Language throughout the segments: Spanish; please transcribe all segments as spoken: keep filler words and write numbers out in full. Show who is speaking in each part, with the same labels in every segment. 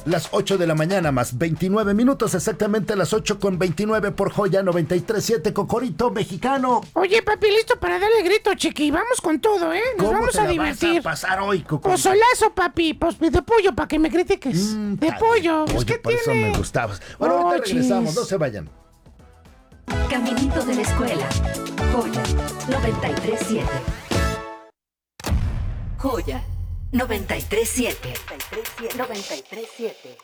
Speaker 1: Las ocho de la mañana más veintinueve minutos, exactamente las ocho con veintinueve por Joya noventa y tres siete, Cocorito Mexicano.
Speaker 2: Oye, papi, listo para darle grito, chiqui. Vamos con todo, ¿eh? Nos
Speaker 1: ¿Cómo
Speaker 2: vamos
Speaker 1: te
Speaker 2: a
Speaker 1: la
Speaker 2: divertir.
Speaker 1: vas a pasar hoy, Cocorito?
Speaker 2: Pozolazo, papi. Pues de pollo, para que me critiques. Mm, de pollo. Pues,
Speaker 1: Oye,
Speaker 2: ¿qué
Speaker 1: por
Speaker 2: tiene?
Speaker 1: eso me gustabas. Bueno,
Speaker 2: Oh,
Speaker 1: ahorita regresamos,
Speaker 2: chis.
Speaker 1: no se vayan.
Speaker 3: Caminito de la escuela. Joya noventa y tres siete. Joya noventa y tres siete. noventa y tres siete.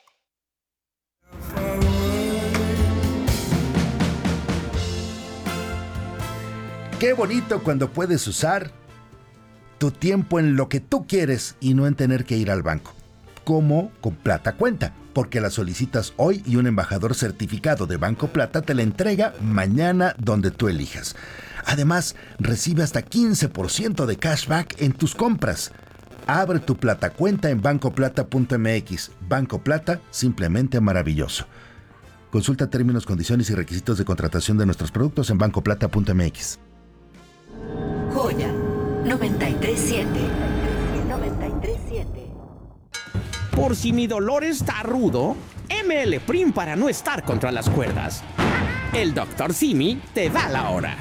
Speaker 1: Qué bonito cuando puedes usar tu tiempo en lo que tú quieres y no en tener que ir al banco. Como con Plata Cuenta, porque la solicitas hoy y un embajador certificado de Banco Plata te la entrega mañana donde tú elijas. Además, recibe hasta quince por ciento de cashback en tus compras. Abre tu Plata Cuenta en banco plata punto m x. Banco Plata, simplemente maravilloso. Consulta términos, condiciones y requisitos de contratación de nuestros productos en banco plata punto m x.
Speaker 3: Joya noventa y tres siete. noventa y tres siete.
Speaker 4: Por si mi dolor está rudo, M L Prim para no estar contra las cuerdas. El doctor Simi te da la hora.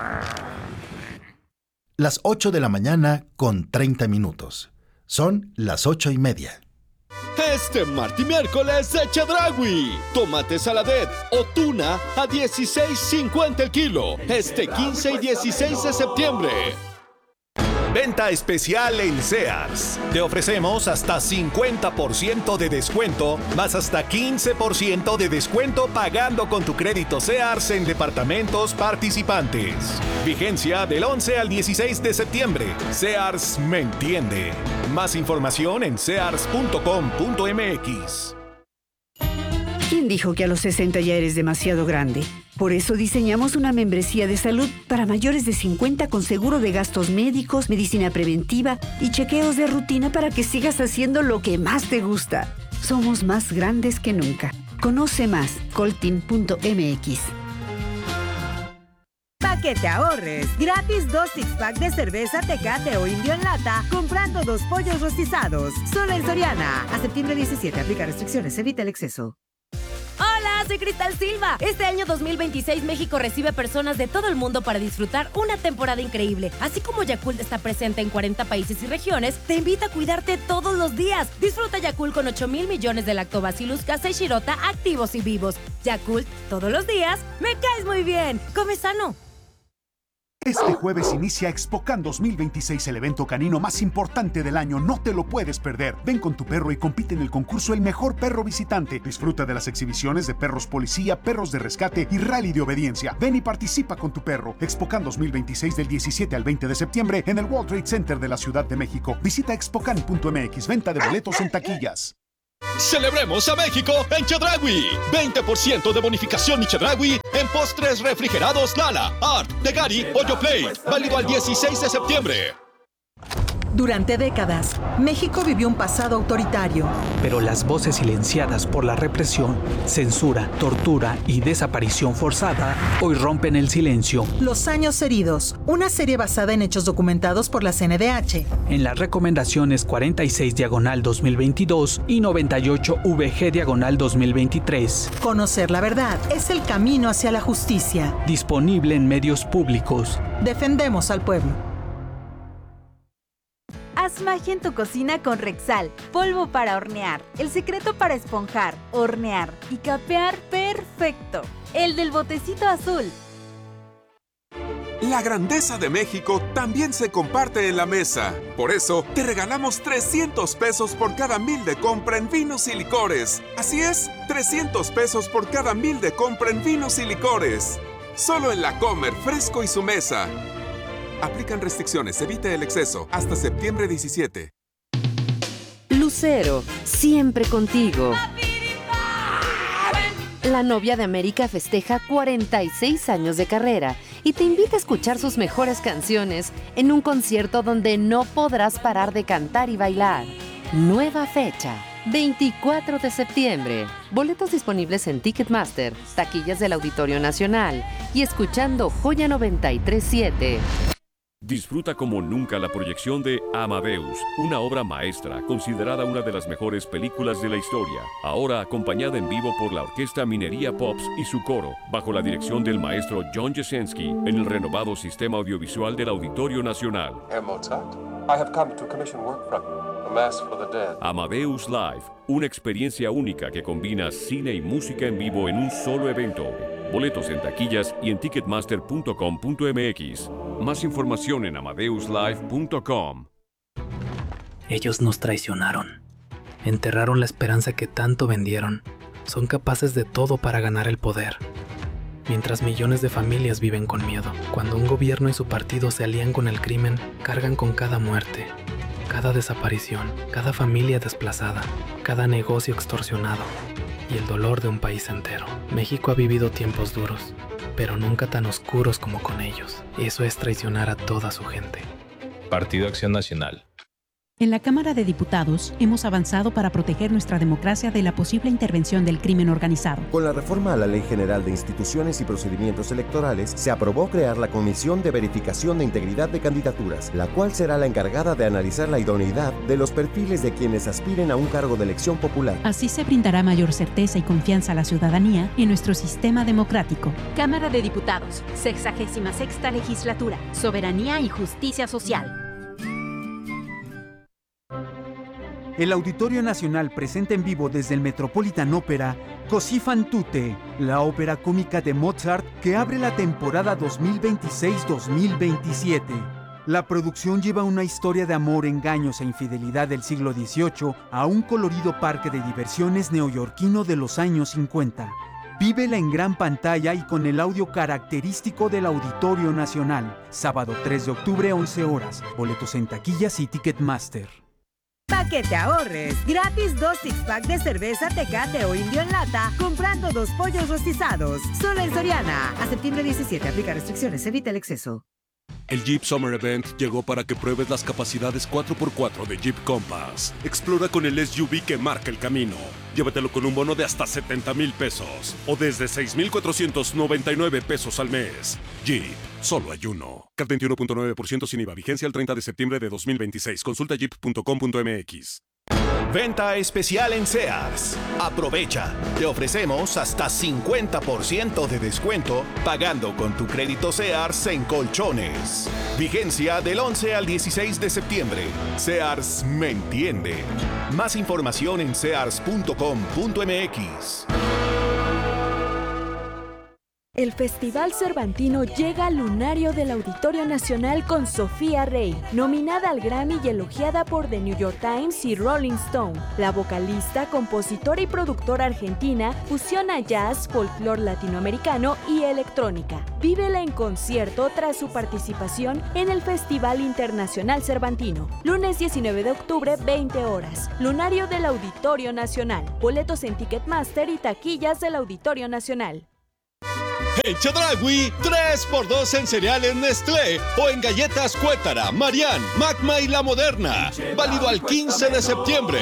Speaker 1: Las ocho de la mañana con treinta minutos. Son las ocho y media.
Speaker 5: Este martes y miércoles de Chedraui. Tomate saladet o tuna a dieciséis cincuenta el kilo. Este quince y dieciséis de septiembre.
Speaker 6: Venta especial en Sears. Te ofrecemos hasta cincuenta por ciento de descuento, más hasta quince por ciento de descuento pagando con tu crédito Sears en departamentos participantes. Vigencia del once al dieciséis de septiembre. Sears me entiende. Más información en sears punto com punto m x.
Speaker 7: ¿Quién dijo que a los sesenta ya eres demasiado grande? Por eso diseñamos una membresía de salud para mayores de cincuenta con seguro de gastos médicos, medicina preventiva y chequeos de rutina para que sigas haciendo lo que más te gusta. Somos más grandes que nunca. Conoce más, coltin punto m x.
Speaker 8: Pa' que te ahorres. Gratis dos six-pack de cerveza Tecate o Indio en lata comprando dos pollos rostizados. Solo en Soriana. A septiembre diecisiete. Aplica restricciones. Evita el exceso.
Speaker 9: Hola, soy Cristal Silva. Este año dos mil veintiséis México recibe personas de todo el mundo para disfrutar una temporada increíble. Así como Yakult está presente en cuarenta países y regiones, te invita a cuidarte todos los días. Disfruta Yakult con ocho mil millones de lactobacillus casei shirota activos y vivos. Yakult, todos los días, me caes muy bien. Come sano.
Speaker 10: Este jueves inicia ExpoCan dos mil veintiséis, el evento canino más importante del año. No te lo puedes perder. Ven con tu perro y compite en el concurso El Mejor Perro Visitante. Disfruta de las exhibiciones de perros policía, perros de rescate y rally de obediencia. Ven y participa con tu perro. ExpoCan dos mil veintiséis del diecisiete al veinte de septiembre en el World Trade Center de la Ciudad de México. Visita expocan punto m x. Venta de boletos en taquillas.
Speaker 5: Celebremos a México en Chedraui. veinte por ciento de bonificación y Chedraui en postres refrigerados Lala, Art, de Gary o Yoplait. Válido al dieciséis de septiembre.
Speaker 11: Durante décadas, México vivió un pasado autoritario.
Speaker 12: Pero las voces silenciadas por la represión, censura, tortura y desaparición forzada hoy rompen el silencio.
Speaker 11: Los años heridos, una serie basada en hechos documentados por la C N D H.
Speaker 12: En las recomendaciones cuarenta y seis diagonal dos mil veintidós y noventa y ocho V G diagonal dos mil veintitrés.
Speaker 11: Conocer la verdad es el camino hacia la justicia.
Speaker 12: Disponible en medios públicos.
Speaker 11: Defendemos al pueblo.
Speaker 13: Haz magia en tu cocina con Rexal. Polvo para hornear. El secreto para esponjar, hornear y capear perfecto. El del botecito azul.
Speaker 14: La grandeza de México también se comparte en la mesa. Por eso, te regalamos trescientos pesos por cada mil de compra en vinos y licores. Así es, trescientos pesos por cada mil de compra en vinos y licores. Solo en La Comer, Fresco y Su Mesa. Aplican restricciones, evite el exceso. Hasta septiembre diecisiete.
Speaker 15: Lucero, siempre contigo. La novia de América festeja cuarenta y seis años de carrera y te invita a escuchar sus mejores canciones en un concierto donde no podrás parar de cantar y bailar. Nueva fecha, veinticuatro de septiembre. Boletos disponibles en Ticketmaster, taquillas del Auditorio Nacional y escuchando Joya noventa y tres siete.
Speaker 16: Disfruta como nunca la proyección de Amadeus, una obra maestra considerada una de las mejores películas de la historia, ahora acompañada en vivo por la Orquesta Minería Pops y su coro, bajo la dirección del maestro John Jasinski, en el renovado sistema audiovisual del Auditorio Nacional.
Speaker 17: Herr Mozart, I have come to commission work from you, A Mass for the Dead.
Speaker 16: Amadeus Live, una experiencia única que combina cine y música en vivo en un solo evento. Boletos en taquillas y en ticketmaster punto com punto m x. Más información en amadeus live punto com.
Speaker 12: Ellos nos traicionaron. Enterraron la esperanza que tanto vendieron. Son capaces de todo para ganar el poder. Mientras millones de familias viven con miedo. Cuando un gobierno y su partido se alían con el crimen, cargan con cada muerte, cada desaparición, cada familia desplazada, cada negocio extorsionado y el dolor de un país entero. México ha vivido tiempos duros, pero nunca tan oscuros como con ellos. Eso es traicionar a toda su gente.
Speaker 18: Partido Acción Nacional.
Speaker 19: En la Cámara de Diputados hemos avanzado para proteger nuestra democracia de la posible intervención del crimen organizado.
Speaker 20: Con la reforma a la Ley General de Instituciones y Procedimientos Electorales, se aprobó crear la Comisión de Verificación de Integridad de Candidaturas, la cual será la encargada de analizar la idoneidad de los perfiles de quienes aspiren a un cargo de elección popular.
Speaker 19: Así se brindará mayor certeza y confianza a la ciudadanía en nuestro sistema democrático.
Speaker 21: Cámara de Diputados, sexagésima sexta Legislatura, Soberanía y Justicia Social.
Speaker 22: El Auditorio Nacional presenta en vivo desde el Metropolitan Opera Così fan tutte, la ópera cómica de Mozart que abre la temporada dos mil veintiséis dos mil veintisiete. La producción lleva una historia de amor, engaños e infidelidad del siglo dieciocho a un colorido parque de diversiones neoyorquino de los años cincuenta. Vívela en gran pantalla y con el audio característico del Auditorio Nacional. Sábado tres de octubre, once horas. Boletos en taquillas y Ticketmaster.
Speaker 8: Pa' que te ahorres. Gratis dos six-pack de cerveza Tecate o Indio en lata comprando dos pollos rostizados. Solo en Soriana. A septiembre diecisiete. Aplica restricciones. Evita el exceso.
Speaker 23: El Jeep Summer Event llegó para que pruebes las capacidades cuatro por cuatro de Jeep Compass. Explora con el S U V que marca el camino. Llévatelo con un bono de hasta setenta mil pesos o desde seis mil cuatrocientos noventa y nueve pesos al mes. Jeep, solo hay uno. C A T veintiuno punto nueve por ciento sin I V A. Vigencia el treinta de septiembre de dos mil veintiséis. Consulta jeep punto com punto m x.
Speaker 6: Venta especial en Sears. Aprovecha. Te ofrecemos hasta cincuenta por ciento de descuento pagando con tu crédito Sears en colchones. Vigencia del once al dieciséis de septiembre. Sears me entiende. Más información en sears punto com punto m x.
Speaker 24: El Festival Cervantino llega al lunario del Auditorio Nacional con Sofía Rey, nominada al Grammy y elogiada por The New York Times y Rolling Stone. La vocalista, compositora y productora argentina fusiona jazz, folclore latinoamericano y electrónica. Vívela en concierto tras su participación en el Festival Internacional Cervantino. Lunes diecinueve de octubre, veinte horas. Lunario del Auditorio Nacional. Boletos en Ticketmaster y taquillas del Auditorio Nacional.
Speaker 5: En Chedraui, tres por dos en cereales Nestlé o en galletas Cuétara, Marián, Magma y La Moderna. Válido al quince de septiembre.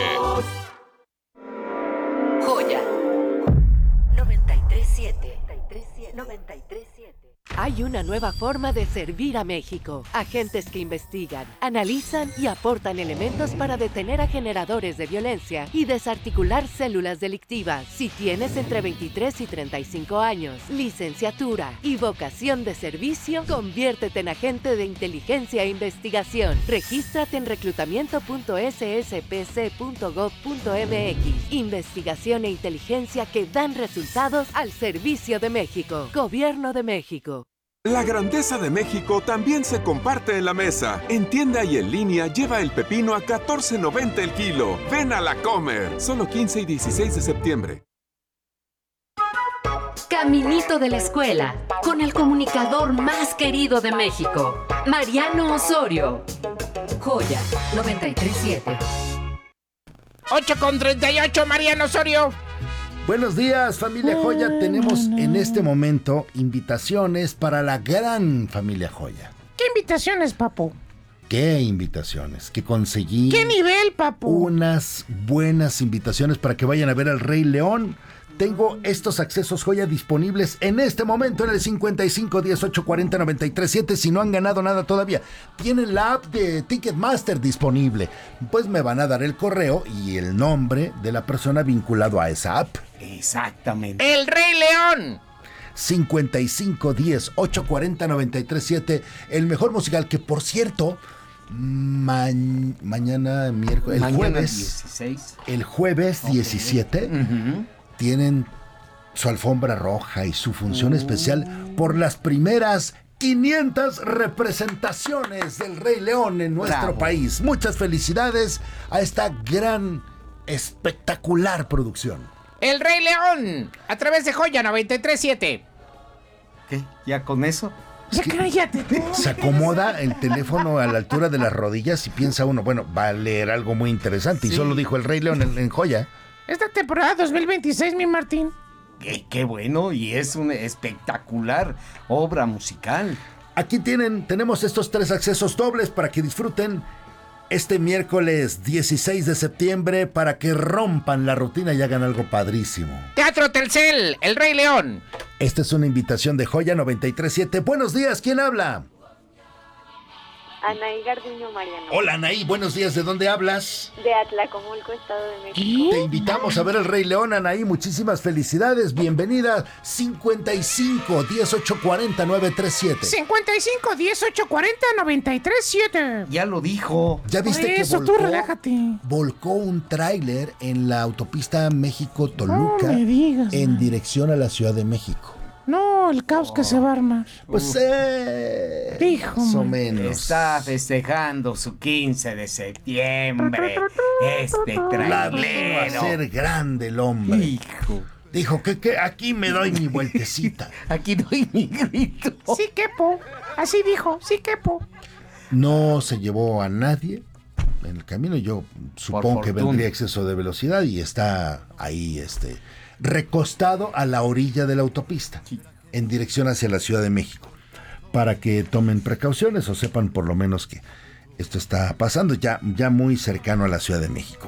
Speaker 3: Joya noventa y tres siete. noventa y tres siete.
Speaker 15: Hay una nueva forma de servir a México. Agentes que investigan, analizan y aportan elementos para detener a generadores de violencia y desarticular células delictivas. Si tienes entre veintitrés y treinta y cinco años, licenciatura y vocación de servicio, conviértete en agente de inteligencia e investigación. Regístrate en reclutamiento punto s s p c punto gov punto m x. Investigación e inteligencia que dan resultados al servicio de México. Gobierno de México.
Speaker 14: La grandeza de México también se comparte en la mesa. En tienda y en línea lleva el pepino a catorce noventa el kilo. Ven a La Comer. Solo quince y dieciséis de septiembre.
Speaker 25: Caminito de la escuela, con el comunicador más querido de México, Mariano Osorio. Joya noventa y tres siete.
Speaker 2: ocho con treinta y ocho, Mariano Osorio.
Speaker 1: Buenos días, familia Joya. Tenemos en este momento invitaciones para la gran familia Joya.
Speaker 2: ¿Qué invitaciones, papu?
Speaker 1: ¿Qué invitaciones? Que conseguí...
Speaker 2: ¿Qué nivel, papu?
Speaker 1: Unas buenas invitaciones para que vayan a ver al Rey León. Tengo estos accesos joya disponibles en este momento en el cincuenta y cinco, diez, ocho, cuarenta, noventa y tres, siete. Si no han ganado nada todavía, tienen la app de Ticketmaster disponible. Pues me van a dar el correo y el nombre de la persona vinculado a esa app.
Speaker 4: Exactamente.
Speaker 2: ¡El Rey León!
Speaker 1: cincuenta y cinco, diez, ocho, cuarenta, noventa y tres, siete. El mejor musical que, por cierto, ma- mañana, miércoles, el
Speaker 4: Mañana
Speaker 1: jueves,
Speaker 4: dieciséis.
Speaker 1: el jueves
Speaker 4: Ok.
Speaker 1: diecisiete,
Speaker 4: Ujú.
Speaker 1: tienen su alfombra roja y su función especial por las primeras quinientas representaciones del Rey León en nuestro
Speaker 4: Bravo.
Speaker 1: país. Muchas felicidades a esta gran, espectacular producción.
Speaker 2: ¡El Rey León! A través de Joya noventa y tres siete.
Speaker 4: ¿Qué? ¿Ya con eso?
Speaker 2: Ya cállate tú.
Speaker 1: Se acomoda el teléfono a la altura de las rodillas y piensa uno, bueno, va a leer algo muy interesante.
Speaker 4: Sí.
Speaker 1: Y solo dijo el Rey León en, en Joya.
Speaker 2: Esta temporada dos mil veintiséis, mi Martín.
Speaker 4: Qué, qué bueno, y es una espectacular obra musical.
Speaker 1: Aquí tienen, tenemos estos tres accesos dobles para que disfruten este miércoles dieciséis de septiembre, para que rompan la rutina y hagan algo padrísimo.
Speaker 2: Teatro Telcel, El Rey León.
Speaker 1: Esta es una invitación de Joya noventa y tres siete. Buenos días, ¿quién habla?
Speaker 7: Anaí Garduño Mariano.
Speaker 1: Hola, Anaí, buenos días, ¿de dónde hablas?
Speaker 7: De Atlacomulco, Estado de México.
Speaker 1: Te invitamos a ver El Rey León, Anaí, muchísimas felicidades, bienvenida. cincuenta y cinco, diez, ocho, cuarenta, nueve tres siete.
Speaker 2: cincuenta y cinco, diez, ocho, cuarenta, noventa y tres siete.
Speaker 4: Ya lo dijo.
Speaker 1: ¿Ya viste
Speaker 2: Por
Speaker 1: que
Speaker 2: eso,
Speaker 1: volcó,
Speaker 2: tú relájate.
Speaker 1: volcó un tráiler en la autopista México-Toluca
Speaker 2: No me digas,
Speaker 1: en
Speaker 2: man.
Speaker 1: dirección a la Ciudad de México?
Speaker 2: No, el caos que se va a armar.
Speaker 1: Pues eh,
Speaker 2: Hijo,
Speaker 1: más o
Speaker 2: man.
Speaker 1: menos.
Speaker 4: Está festejando su quince de septiembre. Este
Speaker 1: La vino a
Speaker 4: trailero.
Speaker 1: ser grande el hombre.
Speaker 4: Hijo.
Speaker 1: Dijo que, que aquí me doy mi vueltecita.
Speaker 4: Aquí doy mi grito.
Speaker 2: Sí, quepo. Así dijo, sí, quepo.
Speaker 1: No se llevó a nadie en el camino. Yo supongo que
Speaker 4: fortuna.
Speaker 1: vendría exceso de velocidad y está ahí, este, recostado a la orilla de la autopista, en dirección hacia la Ciudad de México, para que tomen precauciones o sepan por lo menos que esto está pasando ya, ya muy cercano a la Ciudad de México.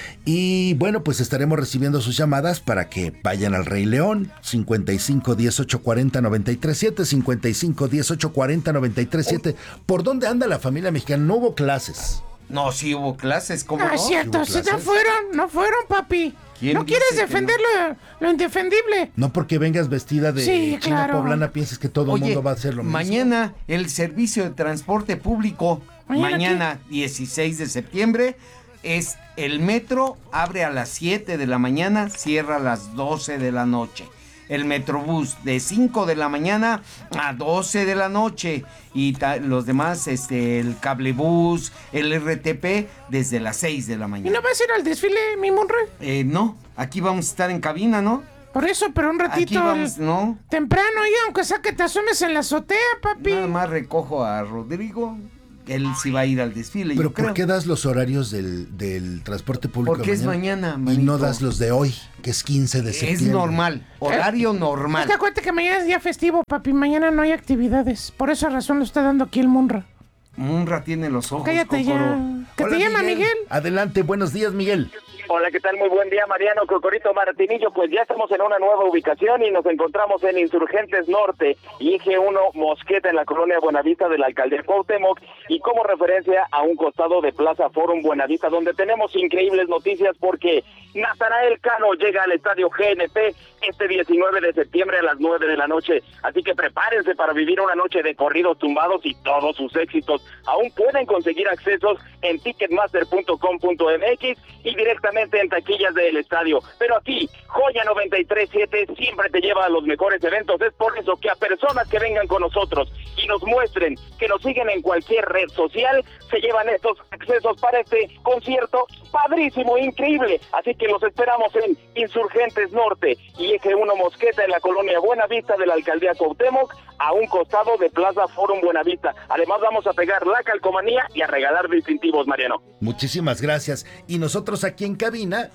Speaker 1: Y bueno, pues estaremos recibiendo sus llamadas para que vayan al Rey León. cincuenta y cinco, diez, ocho, cuarenta, noventa y tres siete. cincuenta y cinco, diez, ocho, cuarenta, noventa y tres siete. ¿Por dónde anda la familia mexicana? No hubo clases.
Speaker 4: No, sí hubo clases, ¿cómo
Speaker 2: Ah,
Speaker 4: no?
Speaker 2: es cierto,
Speaker 1: ¿Sí hubo
Speaker 2: si no
Speaker 1: clases?
Speaker 2: fueron, no fueron, papi.
Speaker 4: ¿Quién
Speaker 2: ¿No quieres
Speaker 4: dice que
Speaker 2: defender lo, lo indefendible?
Speaker 1: No porque vengas vestida de
Speaker 2: Sí,
Speaker 1: china
Speaker 2: claro.
Speaker 1: poblana pienses que todo el
Speaker 4: Oye,
Speaker 1: mundo va a hacer lo mismo.
Speaker 4: mañana el servicio de transporte público,
Speaker 2: ¿Mañana
Speaker 4: mañana, dieciséis de septiembre, es el metro, abre a las siete de la mañana, cierra a las doce de la noche. El Metrobús de cinco de la mañana a doce de la noche. Y ta- los demás, este, el Cablebús, el R T P, desde las seis de la
Speaker 2: ¿Y
Speaker 4: mañana.
Speaker 2: no vas a ir al desfile, mi Monroy?
Speaker 4: Eh, no, aquí vamos a estar en cabina, ¿no?
Speaker 2: Por eso, pero un
Speaker 4: Aquí
Speaker 2: ratito
Speaker 4: vamos,
Speaker 2: el-
Speaker 4: ¿no?
Speaker 2: temprano, y aunque sea que te asomes en la azotea, papi.
Speaker 4: Nada más recojo a Rodrigo. Él sí va a ir al desfile,
Speaker 1: Pero
Speaker 4: yo creo.
Speaker 1: ¿por qué das los horarios del, del transporte público?
Speaker 4: Porque es mañana,
Speaker 1: Y
Speaker 4: manito.
Speaker 1: no das los de hoy, que es quince de septiembre.
Speaker 4: Es normal, horario
Speaker 2: Es
Speaker 4: normal.
Speaker 2: que acuérdate que mañana es día festivo, papi. Mañana no hay actividades. Por esa razón lo está dando aquí el Munra.
Speaker 4: Munra tiene los ojos,
Speaker 2: Cállate
Speaker 4: Cocoro.
Speaker 2: ya. ¿Qué
Speaker 1: Hola,
Speaker 2: te llama, Miguel?
Speaker 1: Adelante, buenos días, Miguel.
Speaker 9: Hola, ¿qué tal? Muy buen día, Mariano, Cocorito, Martinillo. Pues ya estamos en una nueva ubicación y nos encontramos en Insurgentes Norte y Eje uno Mosqueta en la colonia Buenavista de la alcaldía Cuauhtémoc, y como referencia a un costado de Plaza Forum Buenavista, donde tenemos increíbles noticias porque Natanael Cano llega al estadio G N P este diecinueve de septiembre a las nueve de la noche. Así que prepárense para vivir una noche de corridos tumbados y todos sus éxitos. Aún pueden conseguir accesos en ticketmaster punto com punto m x y directamente en taquillas del estadio. Pero aquí, Joya noventa y tres siete siempre te lleva a los mejores eventos. Es por eso que a personas que vengan con nosotros y nos muestren que nos siguen en cualquier red social, se llevan estos accesos para este concierto padrísimo, increíble. Así que los esperamos en Insurgentes Norte y Eje uno Mosqueta en la colonia Buenavista de la alcaldía Cuauhtémoc, a un costado de Plaza Forum Buenavista. Además vamos a pegar la calcomanía y a regalar distintivos, Mariano.
Speaker 1: Muchísimas gracias. Y nosotros aquí en cabina,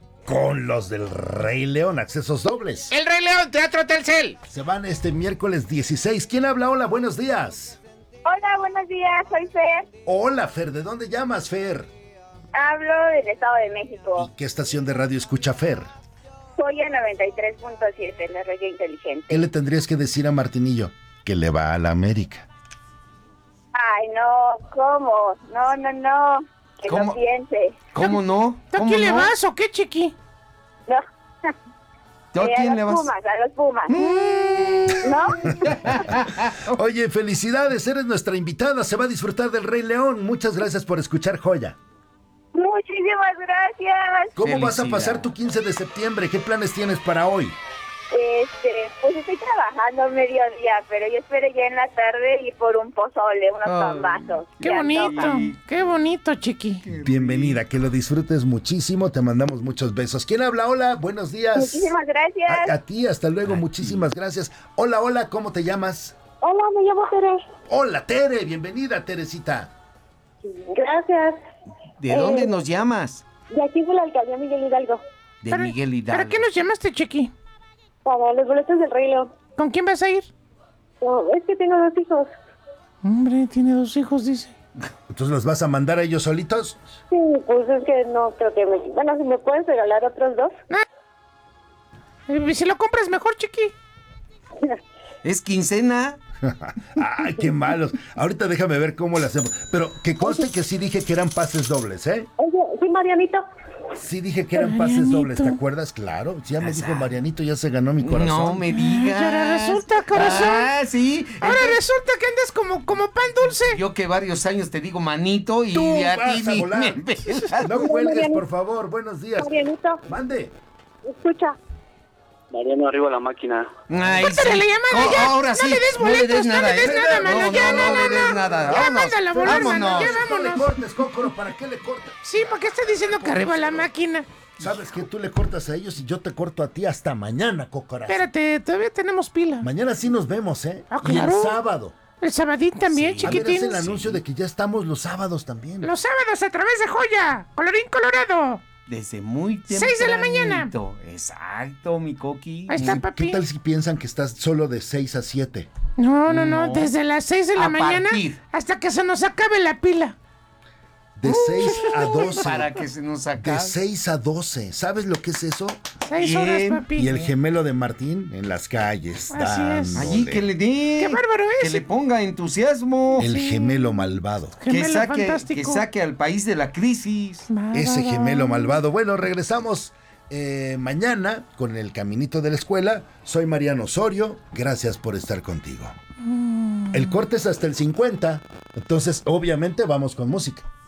Speaker 1: con los del Rey León, accesos dobles.
Speaker 2: El Rey León, Teatro Telcel.
Speaker 1: Se van este miércoles dieciséis. ¿Quién habla? Hola, buenos días.
Speaker 7: Hola, buenos días, soy Fer.
Speaker 1: Hola, Fer. ¿De dónde llamas, Fer?
Speaker 7: Hablo del Estado de México.
Speaker 1: ¿Qué estación de radio escucha Fer?
Speaker 7: Joya noventa y tres punto siete, la radio inteligente.
Speaker 1: ¿Qué le tendrías que decir a Martinillo? Que le va a la América.
Speaker 7: Ay, no, ¿cómo? No, no, no. Que
Speaker 4: ¿Cómo?
Speaker 7: no piense.
Speaker 4: ¿Cómo no?
Speaker 2: ¿A
Speaker 4: ¿Cómo
Speaker 2: quién le
Speaker 4: no?
Speaker 2: vas o qué, chiqui?
Speaker 7: No.
Speaker 4: ¿Tú a
Speaker 7: Eh,
Speaker 4: quién
Speaker 7: a
Speaker 4: le
Speaker 7: los
Speaker 4: vas?
Speaker 7: Pumas, a los Pumas. ¿No?
Speaker 1: Oye, felicidades, eres nuestra invitada, se va a disfrutar del Rey León. Muchas gracias por escuchar Joya.
Speaker 7: Muchísimas gracias.
Speaker 1: ¿Cómo vas a pasar tu quince de septiembre? ¿Qué planes tienes para hoy?
Speaker 7: Este, pues estoy trabajando mediodía, pero yo espero ya en la tarde ir por un pozole, unos pambazos.
Speaker 2: Qué bonito, qué bonito, chiqui.
Speaker 1: Bienvenida, que lo disfrutes muchísimo, te mandamos muchos besos. ¿Quién habla? Hola, buenos días.
Speaker 7: Muchísimas gracias.
Speaker 1: A, a ti, hasta luego, muchísimas gracias. Hola, hola, ¿cómo te llamas?
Speaker 7: Hola, me llamo Tere.
Speaker 1: Hola, Tere, bienvenida, Teresita.
Speaker 7: Gracias.
Speaker 4: ¿De dónde
Speaker 7: Eh,
Speaker 4: nos llamas?
Speaker 7: De aquí de la alcaldía Miguel Hidalgo.
Speaker 4: De Miguel Hidalgo.
Speaker 2: ¿Para qué nos llamaste, chiqui?
Speaker 7: Para los boletos del Rey León.
Speaker 2: ¿Con quién vas a ir?
Speaker 7: No, es que tengo dos hijos.
Speaker 2: Hombre, tiene dos hijos, dice.
Speaker 1: ¿Entonces los vas a mandar a ellos solitos?
Speaker 7: Sí, pues es que no creo que me... Bueno, si me puedes regalar otros dos.
Speaker 2: Eh, si lo compras mejor, chiqui.
Speaker 4: ¿Es quincena?
Speaker 1: Ay, qué malos. Ahorita déjame ver cómo lo hacemos. Pero que conste que sí dije que eran pases dobles, ¿eh?
Speaker 7: Oye, sí, Marianito.
Speaker 1: Sí dije que eran pases
Speaker 2: Marianito.
Speaker 1: dobles, ¿te acuerdas? Claro, ya me dijo Marianito, ya se ganó mi corazón.
Speaker 4: No me digas.
Speaker 2: Y ahora resulta, corazón.
Speaker 4: Ah, sí.
Speaker 2: Ahora resulta que andas como, como pan dulce.
Speaker 4: Yo que varios años te digo manito y
Speaker 1: Tú
Speaker 4: de a
Speaker 1: vas
Speaker 4: ti
Speaker 1: a
Speaker 4: ni
Speaker 1: volar.
Speaker 4: me pelas.
Speaker 1: No cuelgues, por favor. Buenos días.
Speaker 7: Marianito.
Speaker 1: Mande.
Speaker 7: Escucha.
Speaker 10: Mariano, arriba la máquina.
Speaker 4: Ay,
Speaker 2: Córtale
Speaker 4: sí.
Speaker 2: la llamada
Speaker 4: Oh,
Speaker 2: ya.
Speaker 4: ahora
Speaker 2: No
Speaker 4: sí.
Speaker 2: le des
Speaker 4: no le des
Speaker 2: boletos, no
Speaker 4: nada,
Speaker 2: le des
Speaker 4: ¿eh?
Speaker 2: nada, mano,
Speaker 4: No,
Speaker 2: ya,
Speaker 4: no,
Speaker 2: no,
Speaker 4: no
Speaker 2: no,
Speaker 4: le des
Speaker 2: no.
Speaker 4: nada.
Speaker 2: Ya
Speaker 4: Vámonos.
Speaker 2: mándala a volar, mano,
Speaker 4: Vámonos.
Speaker 2: ya
Speaker 1: No le
Speaker 2: vámonos.
Speaker 1: cortes, Cócoro, ¿para qué le cortas?
Speaker 2: Sí, ¿por qué estás diciendo que arriba la máquina?
Speaker 1: Sabes que tú le cortas a ellos y yo te corto a ti hasta mañana, Cócora.
Speaker 2: Espérate, todavía tenemos pila.
Speaker 1: Mañana sí nos vemos, ¿eh?
Speaker 2: Ah,
Speaker 1: Y el
Speaker 2: claro.
Speaker 1: sábado.
Speaker 2: El sabadín también,
Speaker 1: A ver, haz
Speaker 2: chiquitín.
Speaker 1: el anuncio de que ya estamos los sábados también.
Speaker 2: Los sábados a través de Joya. Colorín colorado.
Speaker 4: Desde muy temprano.
Speaker 2: Seis de la mañana.
Speaker 4: Exacto, mi coqui.
Speaker 2: Ahí está,
Speaker 1: ¿Qué
Speaker 2: papi.
Speaker 1: tal si piensan que estás solo de seis a siete?
Speaker 2: No, no, no,
Speaker 4: No.
Speaker 2: desde las seis de la
Speaker 4: A
Speaker 2: mañana
Speaker 4: partir.
Speaker 2: hasta que se nos acabe la pila.
Speaker 1: De seis a doce.
Speaker 4: Para que se nos acabe.
Speaker 1: De seis a doce. ¿Sabes lo que es eso?
Speaker 2: Seis horas,
Speaker 4: Bien.
Speaker 2: papi.
Speaker 1: Y el gemelo de Martín en las calles.
Speaker 2: Así es.
Speaker 1: dándole.
Speaker 4: Allí que le dé.
Speaker 2: ¡Qué bárbaro
Speaker 4: Que
Speaker 2: es!
Speaker 4: le ponga entusiasmo.
Speaker 1: El gemelo malvado.
Speaker 4: Que
Speaker 2: Gemelo
Speaker 4: saque, que
Speaker 2: fantástico.
Speaker 4: saque al país de la crisis.
Speaker 2: Va,
Speaker 1: Ese
Speaker 2: va, va.
Speaker 1: gemelo malvado. Bueno, regresamos eh, mañana con el caminito de la escuela. Soy Mariano Osorio. Gracias por estar contigo.
Speaker 2: Mm.
Speaker 1: El corte es hasta el cincuenta. Entonces, obviamente, vamos con música.